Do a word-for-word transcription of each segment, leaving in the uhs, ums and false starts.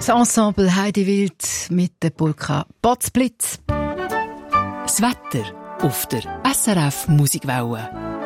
Das Ensemble Heidi Wild mit der Polka Potzblitz. Das Wetter auf der S R F Musikwelle.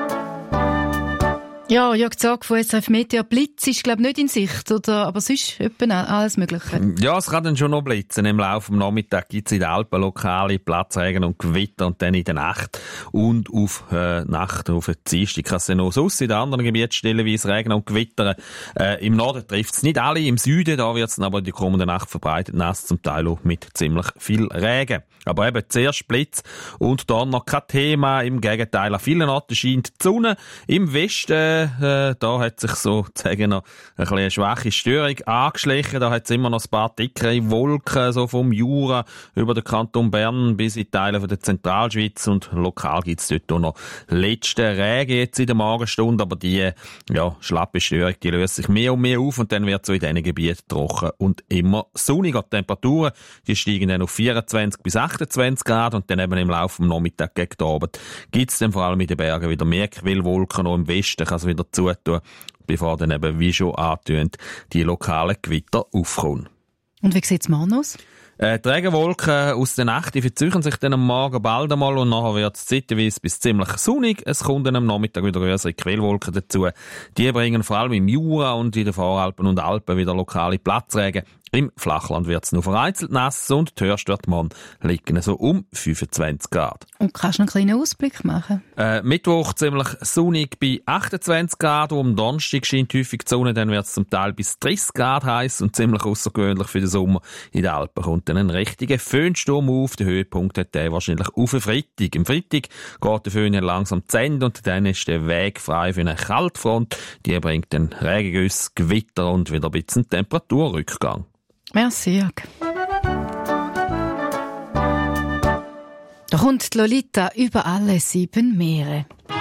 Ja, Jörg Zag von S R F Meteor. Blitz ist, glaube ich, nicht in Sicht, oder? Aber sonst etwa alles Mögliche. Ja, es kann dann schon noch blitzen. Im Laufe des Nachmittags gibt es in den Alpen lokale Platzregen und Gewitter und dann in der Nacht und auf äh, Nacht auf den Dienstag kann es dann noch sonst in den anderen Gebieten stellenweise regnen und gewittern. Äh, Im Norden trifft es nicht alle, im Süden da wird es aber die kommende Nacht verbreitet nass, zum Teil auch mit ziemlich viel Regen. Aber eben zuerst Blitz und dann noch kein Thema. Im Gegenteil, an vielen Orten scheint die Sonne. Im Westen, äh, da hat sich so, sagen noch, ein bisschen eine schwache Störung angeschlichen. Da hat es immer noch ein paar dickere Wolken, so vom Jura über den Kanton Bern bis in Teile von der Zentralschweiz. Und lokal gibt es dort auch noch letzte Regen jetzt in der Morgenstunde. Aber die, ja, schlappe Störung, die löst sich mehr und mehr auf und dann wird so in diesen Gebieten trocken und immer sonniger. Die Temperaturen, die steigen dann auf vierundzwanzig bis achtundzwanzig Grad und dann eben im Laufe des Nachmittags gegen den Abend gibt es dann vor allem in den Bergen wieder mehr Quellwolken, auch im Westen kann es wieder zutun, bevor dann eben, wie schon angetönt, die lokalen Gewitter aufkommen. Und wie sieht es morgen aus? Äh, die Regenwolken aus der Nacht die verzeichnen sich dann am Morgen bald einmal und nachher wird es zeitweise bis ziemlich sonnig. Es kommen dann am Nachmittag wieder größere Quellwolken dazu. Die bringen vor allem im Jura und in den Voralpen und Alpen wieder lokale Platzregen. Im Flachland wird es nur vereinzelt nass und die Höchstwerte liegen so um fünfundzwanzig Grad. Und kannst du einen kleinen Ausblick machen? Äh, Mittwoch ziemlich sonnig bei achtundzwanzig Grad. Am Donnerstag scheint häufig die Sonne, dann wird es zum Teil bis dreißig Grad heiß und ziemlich außergewöhnlich für den Sommer. In den Alpen kommt dann ein richtiger Föhnsturm auf. Der Höhepunkt hat der wahrscheinlich auf den Freitag. Am Freitag geht der Föhn langsam zu Ende und dann ist der Weg frei für eine Kaltfront. Die bringt dann Regengüsse, Gewitter und wieder ein bisschen Temperaturrückgang. Merci, Jörg. Da kommt die Lolita über alle sieben Meere.